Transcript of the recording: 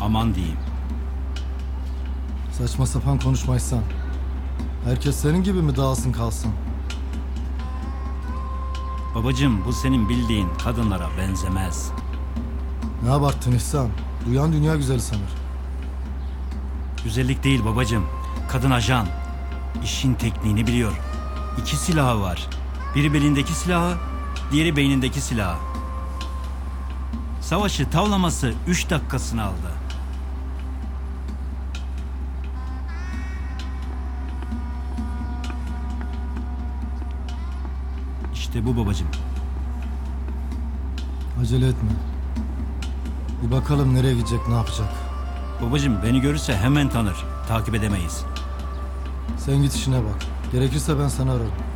aman diyeyim. Saçma sapan konuşma İhsan. Herkes senin gibi mi dağılsın kalsın? Babacığım, bu senin bildiğin kadınlara benzemez. Ne abarttın İhsan? Duyan dünya güzeli sanır. Güzellik değil babacığım. Kadın ajan. İşin tekniğini biliyor. 2 silahı var. Biri belindeki silahı, diğeri beynindeki silahı. Savaşı tavlaması 3 dakikasını aldı. İşte bu babacığım. Acele etme. Bir bakalım nereye gidecek, ne yapacak. Babacığım beni görürse hemen tanır. Takip edemeyiz. Sen git işine bak. Gerekirse ben sana ararım.